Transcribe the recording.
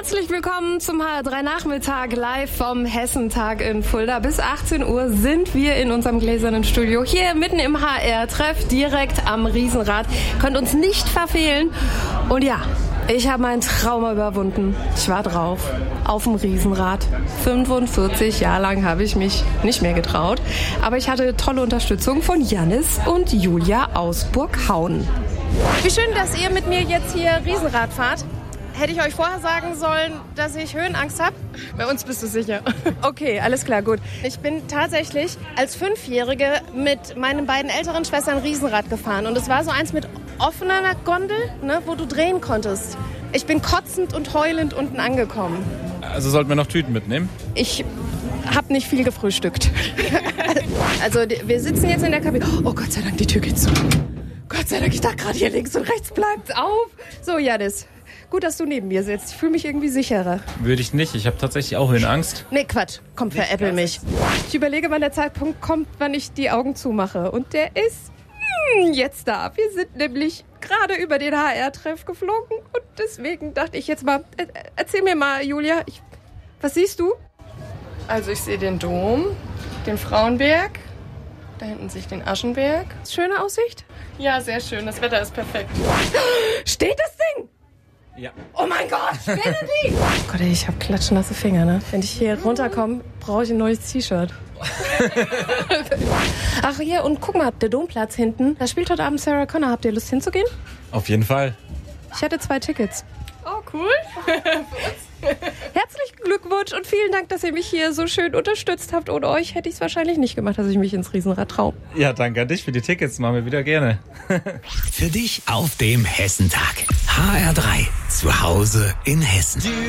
Herzlich willkommen zum HR3 Nachmittag live vom Hessentag in Fulda. Bis 18 Uhr sind wir in unserem gläsernen Studio hier mitten im HR-Treff, direkt am Riesenrad. Könnt uns nicht verfehlen. Und ja, ich habe meinen Trauma überwunden. Ich war drauf, auf dem Riesenrad. 45 Jahre lang habe ich mich nicht mehr getraut. Aber ich hatte tolle Unterstützung von Jannis und Julia aus Burghauen. Wie schön, dass ihr mit mir jetzt hier Riesenrad fahrt. Hätte ich euch vorher sagen sollen, dass ich Höhenangst habe? Bei uns bist du sicher. Okay, alles klar, gut. Ich bin tatsächlich als Fünfjährige mit meinen beiden älteren Schwestern Riesenrad gefahren. Und es war so eins mit offener Gondel, ne, wo du drehen konntest. Ich bin kotzend und heulend unten angekommen. Also sollten wir noch Tüten mitnehmen? Ich habe nicht viel gefrühstückt. Also wir sitzen jetzt in der Kabine. Oh Gott sei Dank, die Tür geht zu. Gott sei Dank, ich dachte gerade hier links und rechts bleibt auf. So, Jannis. Gut, dass du neben mir sitzt. Ich fühle mich irgendwie sicherer. Würde ich nicht. Ich habe tatsächlich auch Höhenangst. Nee, Quatsch. Komm, veräppel mich. Ich überlege, wann der Zeitpunkt kommt, wann ich die Augen zumache. Und der ist jetzt da. Wir sind nämlich gerade über den HR-Treff geflogen. Und deswegen dachte ich jetzt mal, erzähl mir mal, Julia, was siehst du? Also ich sehe den Dom, den Frauenberg, da hinten sehe ich den Aschenberg. Schöne Aussicht? Ja, sehr schön. Das Wetter ist perfekt. Steht das Ding? Ja. Oh mein Gott, spinnen die! Gott, ey, ich habe klatschnasse Finger, ne? Wenn ich hier runterkomme, brauche ich ein neues T-Shirt. Ach hier, und guck mal, der Domplatz hinten, da spielt heute Abend Sarah Connor. Habt ihr Lust hinzugehen? Auf jeden Fall. Ich hatte 2 Tickets. Oh, cool. Herzlichen Glückwunsch und vielen Dank, dass ihr mich hier so schön unterstützt habt. Ohne euch hätte ich es wahrscheinlich nicht gemacht, dass ich mich ins Riesenrad traue. Ja, danke an dich für die Tickets. Machen wir wieder gerne. Für dich auf dem Hessentag. HR3. Zu Hause in Hessen.